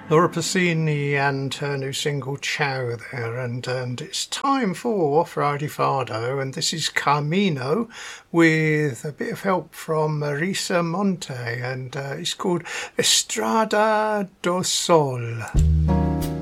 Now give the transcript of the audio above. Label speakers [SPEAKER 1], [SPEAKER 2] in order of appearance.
[SPEAKER 1] Laura Pausini and her new single Ciao there, and it's time for Friday Fardo, and this is Camino with a bit of help from Marisa Monte, and it's called Estrada do Sol.